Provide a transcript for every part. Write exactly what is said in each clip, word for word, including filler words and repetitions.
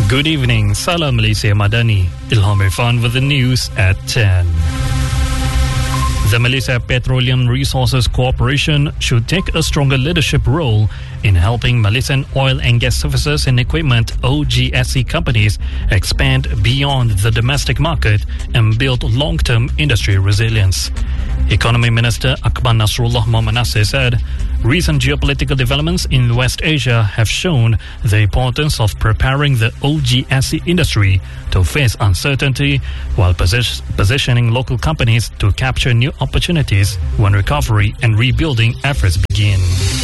Good evening, Salam Malaysia Madani. Ilham Irfan with the news at ten. The Malaysia Petroleum Resources Corporation should take a stronger leadership role in helping Malaysian oil and gas services and equipment O G S C companies expand beyond the domestic market and build long-term industry resilience. Economy Minister Akbar Nasrullah Mohamed Nasir said, recent geopolitical developments in West Asia have shown the importance of preparing the O G S C industry to face uncertainty while posi- positioning local companies to capture new opportunities when recovery and rebuilding efforts begin.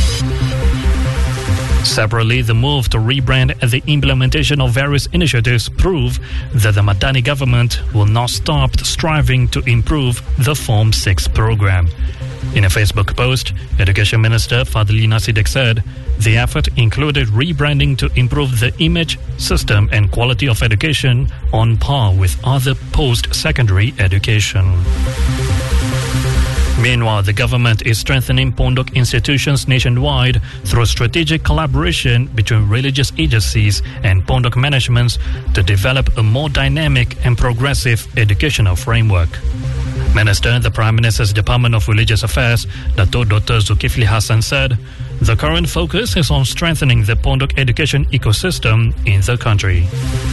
Separately, the move to rebrand and the implementation of various initiatives prove that the Madani government will not stop striving to improve the Form six program. In a Facebook post, Education Minister Fadlina Siddiq said the effort included rebranding to improve the image, system and quality of education on par with other post-secondary education. Meanwhile, the government is strengthening Pondok institutions nationwide through strategic collaboration between religious agencies and Pondok managements to develop a more dynamic and progressive educational framework. Minister in the Prime Minister's Department of Religious Affairs, Dato' Doctor Zulkifli Hassan said, the current focus is on strengthening the Pondok education ecosystem in the country.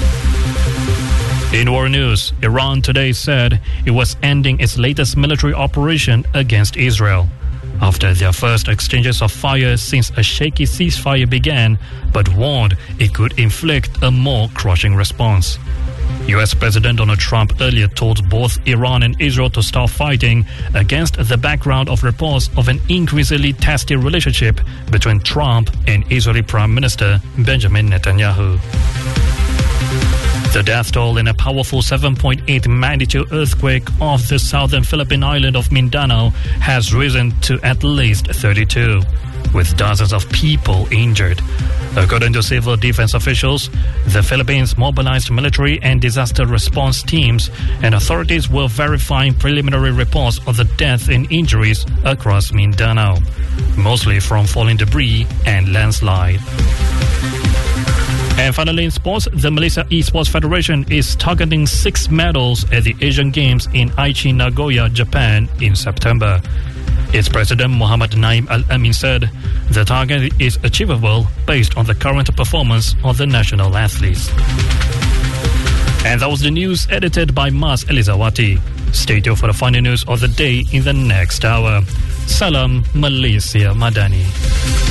In war news, Iran today said it was ending its latest military operation against Israel after their first exchanges of fire since a shaky ceasefire began, but warned it could inflict a more crushing response. U S President Donald Trump earlier told both Iran and Israel to stop fighting against the background of reports of an increasingly testy relationship between Trump and Israeli Prime Minister Benjamin Netanyahu. The death toll in a powerful seven point eight magnitude earthquake off the southern Philippine island of Mindanao has risen to at least thirty-two, with dozens of people injured. According to civil defense officials, the Philippines mobilized military and disaster response teams, and authorities were verifying preliminary reports of the deaths and injuries across Mindanao, mostly from falling debris and landslide. And finally, in sports, the Malaysia Esports Federation is targeting six medals at the Asian Games in Aichi, Nagoya, Japan in September. Its president, Muhammad Naim Al-Amin, said the target is achievable based on the current performance of the national athletes. And that was the news edited by Mas Elizawati. Stay tuned for the final news of the day in the next hour. Salam Malaysia Madani.